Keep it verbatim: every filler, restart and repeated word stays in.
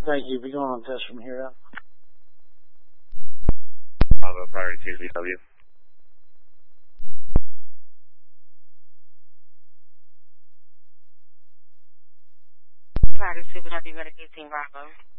Thank you. Be going on test from here out. Bravo, priority two V W. Priority two V W, Medicaid Team Bravo.